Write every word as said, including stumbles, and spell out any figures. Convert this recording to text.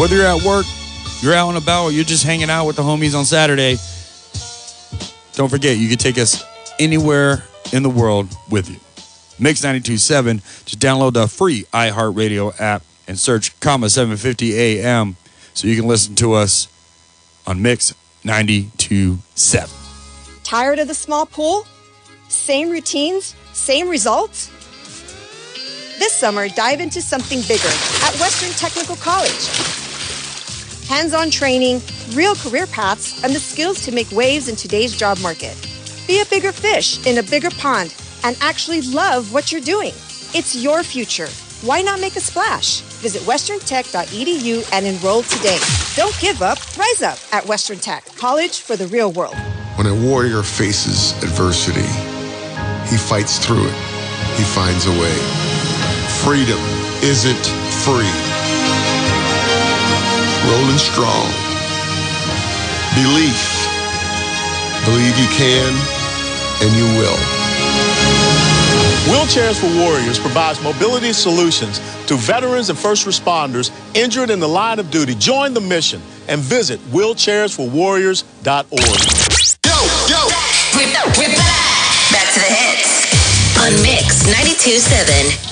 Whether you're at work, you're out and about, or you're just hanging out with the homies on Saturday, don't forget, you can take us anywhere in the world with you. Mix ninety-two point seven. Just download the free iHeartRadio app and search comma seven fifty A M so you can listen to us on Mix ninety-two point seven. Tired of the small pool? Same routines, same results? This summer, dive into something bigger at Western Technical College. Hands-on training, real career paths, and the skills to make waves in today's job market. Be a bigger fish in a bigger pond and actually love what you're doing. It's your future. Why not make a splash? Visit western tech dot e d u and enroll today. Don't give up, rise up at Western Tech, college for the real world. When a warrior faces adversity, he fights through it. He finds a way. Freedom isn't free. Rolling strong. Belief. Believe you can, and you will. Wheelchairs for Warriors provides mobility solutions to veterans and first responders injured in the line of duty. Join the mission and visit wheelchairs for warriors dot org. Yo, yo! We're back. Back to the hits on Mix ninety-two point seven.